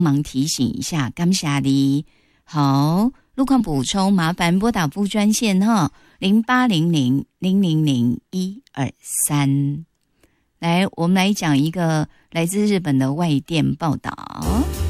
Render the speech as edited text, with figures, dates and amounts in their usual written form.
忙提醒一下，感谢你。好，路况补充，麻烦拨打副专线哈，0800-000-123。来，我们来讲一个来自日本的外电报道。